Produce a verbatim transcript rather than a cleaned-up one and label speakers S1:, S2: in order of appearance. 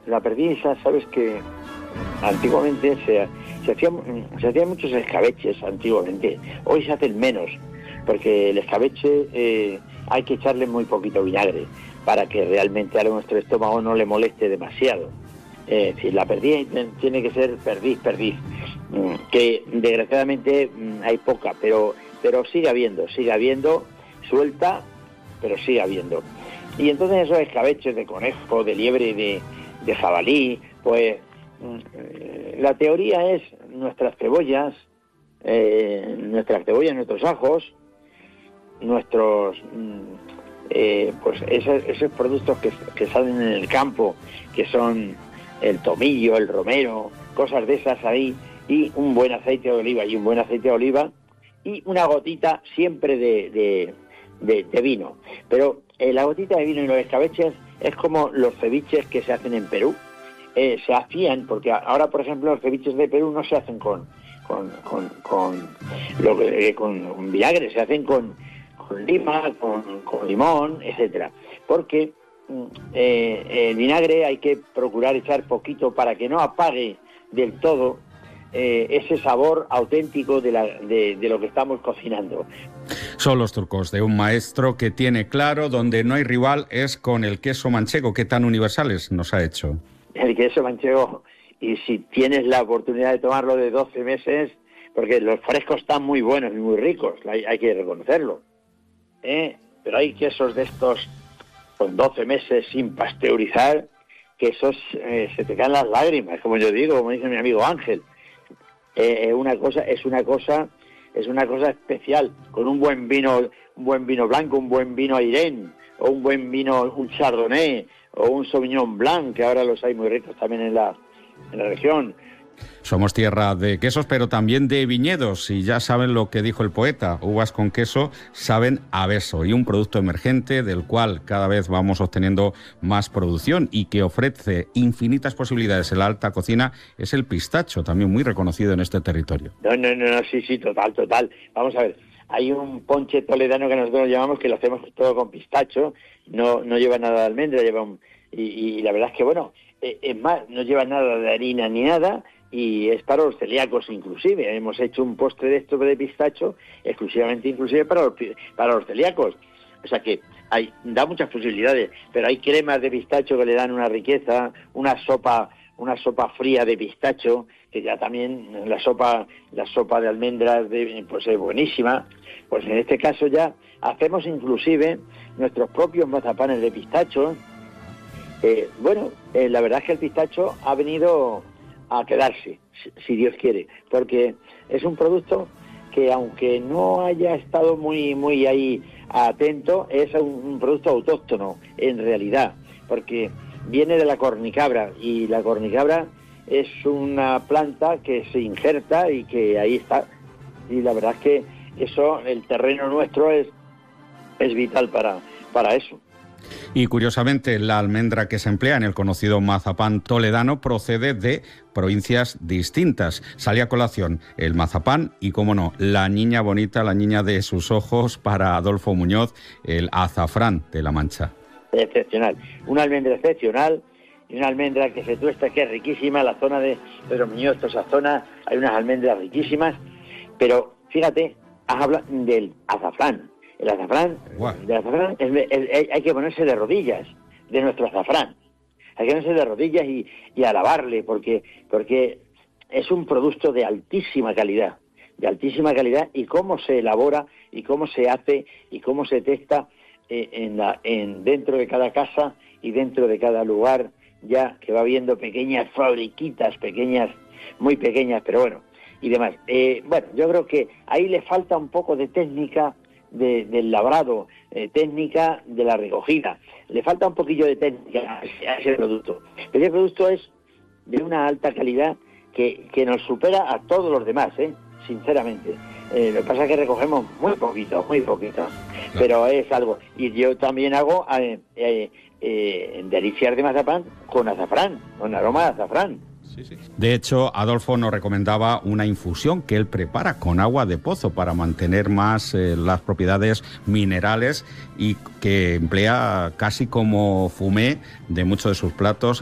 S1: la perdiz, sabes que antiguamente se, se hacían se hacían muchos escabeches antiguamente. Hoy se hacen menos, porque el escabeche eh, hay que echarle muy poquito vinagre para que realmente a nuestro estómago no le moleste demasiado. Eh, es decir, la perdiz tiene que ser perdiz, perdiz, que desgraciadamente hay poca, pero pero sigue habiendo, sigue habiendo, suelta, pero sigue habiendo. Y entonces esos escabeches de conejo, de liebre, de, de jabalí, pues la teoría es nuestras cebollas, eh, nuestras cebollas, nuestros ajos, nuestros eh, pues esos, esos productos que, que salen en el campo, que son el tomillo, el romero, cosas de esas ahí, y un buen aceite de oliva, y un buen aceite de oliva, y una gotita siempre de, de, de, de vino. Pero eh, la gotita de vino y los escabeches es como los ceviches que se hacen en Perú. Eh, se hacían, porque ahora, por ejemplo, los ceviches de Perú no se hacen con con con con, lo que, eh, con vinagre, se hacen con, con lima, con, con limón, etcétera. Porque eh, el vinagre hay que procurar echar poquito para que no apague del todo eh, ese sabor auténtico de, la, de, de lo que estamos cocinando.
S2: Son los trucos de un maestro que tiene claro donde no hay rival es con el queso manchego, que tan universales nos ha hecho.
S1: El queso manchego, y si tienes la oportunidad de tomarlo de doce meses, porque los frescos están muy buenos y muy ricos, hay, hay que reconocerlo, ¿eh? Pero hay quesos de estos con doce meses sin pasteurizar, que esos eh, se te caen las lágrimas, como yo digo, como dice mi amigo Ángel. Eh, una cosa, es una cosa, es una cosa especial, con un buen vino, un buen vino blanco, un buen vino Airén, o un buen vino, un Chardonnay, o un Sauvignon Blanc, que ahora los hay muy ricos también en la, en la región.
S2: Somos tierra de quesos, pero también de viñedos, y ya saben lo que dijo el poeta, uvas con queso saben a beso, y un producto emergente del cual cada vez vamos obteniendo más producción y que ofrece infinitas posibilidades en la alta cocina es el pistacho, también muy reconocido en este territorio.
S1: No, no, no, no sí, sí, total, total. Vamos a ver, hay un ponche toledano que nosotros llamamos, que lo hacemos todo con pistacho, no, no lleva nada de almendra, lleva un, y, y la verdad es que, bueno, eh, es más, no lleva nada de harina ni nada, y es para los celíacos inclusive. Hemos hecho un postre de esto de pistacho exclusivamente inclusive para los, para los celíacos. O sea que hay, da muchas posibilidades, pero hay cremas de pistacho que le dan una riqueza, una sopa, una sopa fría de pistacho, que ya también la sopa, la sopa de almendras de, pues es buenísima. Pues en este caso ya hacemos inclusive nuestros propios mazapanes de pistacho. Eh, bueno, eh, la verdad es que el pistacho ha venido a quedarse, si Dios quiere, porque es un producto que, aunque no haya estado muy muy ahí atento, es un, un producto autóctono en realidad, porque viene de la cornicabra, y la cornicabra es una planta que se injerta y que ahí está, y la verdad es que eso, el terreno nuestro es es vital para para eso.
S2: Y curiosamente, la almendra que se emplea en el conocido mazapán toledano procede de provincias distintas. Sale a colación el mazapán y, cómo no, la niña bonita, la niña de sus ojos para Adolfo Muñoz, el azafrán de La Mancha.
S1: Excepcional, una almendra excepcional, y una almendra que se tuesta, que es riquísima. La zona de Pedro Muñoz, toda esa zona, hay unas almendras riquísimas, pero fíjate, has hablado del azafrán. El azafrán, wow. del azafrán es, es, es, hay que ponerse de rodillas de nuestro azafrán. Hay que ponerse de rodillas y, y alabarle, porque, porque es un producto de altísima calidad, de altísima calidad, y cómo se elabora, y cómo se hace, y cómo se testa eh, en la, en, dentro de cada casa y dentro de cada lugar, ya que va habiendo pequeñas fabriquitas, pequeñas, muy pequeñas, pero bueno, y demás. Eh, bueno, yo creo que ahí le falta un poco de técnica, De, del labrado, eh, técnica de la recogida. Le falta un poquillo de técnica a ese, a ese producto. Pero ese producto es de una alta calidad que, que nos supera a todos los demás, ¿eh? Sinceramente. Eh, lo que pasa es que recogemos muy poquito, muy poquito. Claro. Pero es algo. Y yo también hago eh, eh, eh, delicias de mazapán con azafrán, con aroma de azafrán.
S2: Sí, sí. De hecho, Adolfo nos recomendaba una infusión que él prepara con agua de pozo para mantener más eh, las propiedades minerales, y que emplea casi como fumé de muchos de sus platos